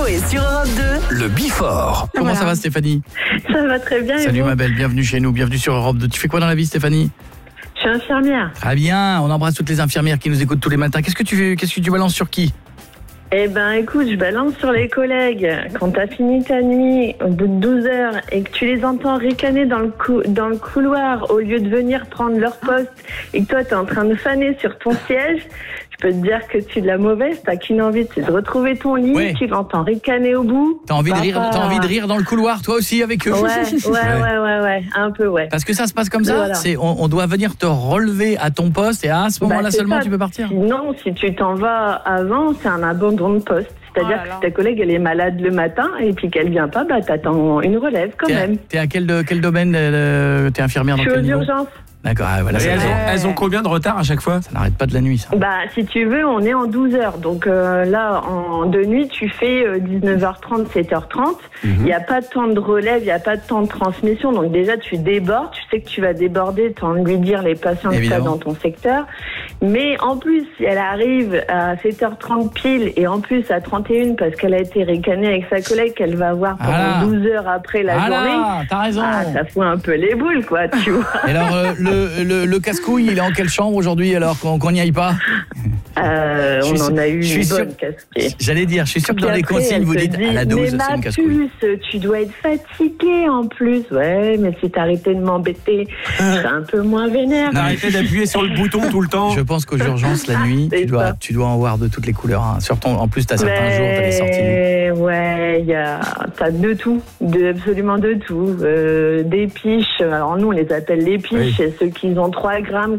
et sur Europe 2, le Before. Comment ça va, Stéphanie? Ça va très bien. Salut ma belle, bienvenue chez nous, bienvenue sur Europe 2. Tu fais quoi dans la vie, Stéphanie? Je suis infirmière. Très bien, on embrasse toutes les infirmières qui nous écoutent tous les matins. Qu'est-ce que tu balances sur qui? Eh ben écoute, je balance sur les collègues. Quand t'as fini ta nuit au bout de 12 heures et que tu les entends ricaner dans le couloir au lieu de venir prendre leur poste et que toi t'es en train de faner sur ton siège, je peux te dire que tu es de la mauvaise. T'as qu'une envie, c'est de retrouver ton lit. Ouais. Tu l'entends ricaner au bout. T'as envie de rire dans le couloir, toi aussi, avec eux? Ouais, un peu, ouais. Parce que ça se passe comme ça, voilà. On doit venir te relever à ton poste et à ce moment-là seulement ça. Tu peux partir. Non, si tu t'en vas avant, c'est un abandon de poste. C'est-à-dire que si ta collègue elle est malade le matin et puis qu'elle vient pas, bah t'attends une relève quand même. T'es à quel domaine? T'es infirmière dans quel niveau? Je suis aux urgences. D'accord, voilà. Elles ont combien de retard à chaque fois? Ça n'arrête pas de la nuit, ça. Bah, si tu veux, on est en 12 heures. Donc là, de nuit, tu fais 19h30, 7h30. Il n'y a pas de temps de relève, il n'y a pas de temps de transmission. Donc déjà, tu débordes. Tu sais que tu vas déborder, tu as envie de lui dire les patients que tu as dans ton secteur. Mais en plus, si elle arrive à 7h30 pile et en plus à 31 parce qu'elle a été ricanée avec sa collègue qu'elle va voir pendant 12 heures après la journée. T'as raison. Ça fout un peu les boules, quoi, tu vois. Et alors, le casse-couille, il est en quelle chambre aujourd'hui alors qu'on n'y aille pas? On en a eu une bonne casse-couille. J'allais dire, je suis sûr que dans les consignes, vous dites à la 12, c'est une casse-couille. Tu dois être fatigué en plus. Ouais, mais si t'arrêtais de m'embêter, c'est un peu moins vénère. Arrêtez d'appuyer sur le bouton tout le temps. Je pense qu'aux urgences, la nuit, tu dois en voir de toutes les couleurs. Hein. Surtout, en plus, t'as certains jours, t'as les sorties. Ouais, t'as de tout, absolument de tout. Des piches, alors nous, on les appelle les piches, c'est ceux qui ont 3 grammes